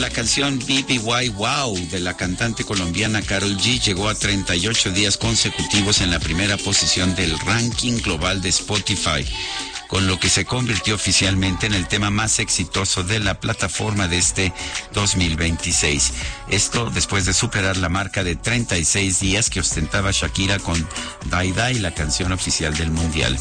La canción BBY Wow de la cantante colombiana Karol G llegó a 38 días consecutivos en la primera posición del ranking global de Spotify, con lo que se convirtió oficialmente en el tema más exitoso de la plataforma de este 2026. Esto después de superar la marca de 36 días que ostentaba Shakira con Die Die, la canción oficial del Mundial.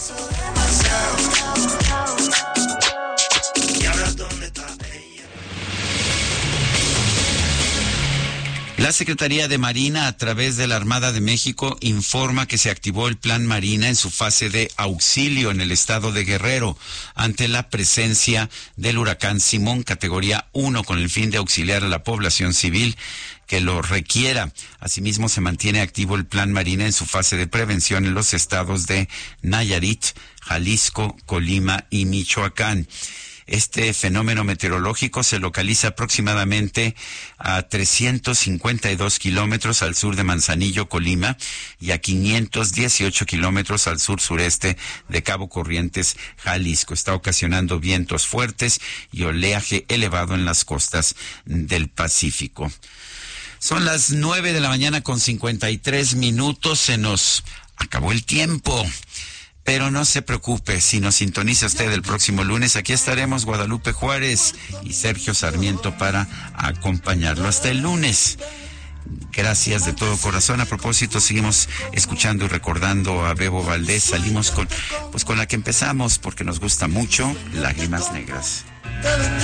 La Secretaría de Marina, a través de la Armada de México, informa que se activó el Plan Marina en su fase de auxilio en el estado de Guerrero ante la presencia del huracán Simón, categoría 1, con el fin de auxiliar a la población civil que lo requiera. Asimismo, se mantiene activo el Plan Marina en su fase de prevención en los estados de Nayarit, Jalisco, Colima y Michoacán. Este fenómeno meteorológico se localiza aproximadamente a 352 kilómetros al sur de Manzanillo, Colima, y a 518 kilómetros al sur-sureste de Cabo Corrientes, Jalisco. Está ocasionando vientos fuertes y oleaje elevado en las costas del Pacífico. Son las 9 de la mañana con 53 minutos. Se nos acabó el tiempo. Pero no se preocupe, si nos sintoniza usted el próximo lunes, aquí estaremos Guadalupe Juárez y Sergio Sarmiento para acompañarlo hasta el lunes. Gracias de todo corazón. A propósito, seguimos escuchando y recordando a Bebo Valdés. Salimos con la que empezamos porque nos gusta mucho, Lágrimas Negras.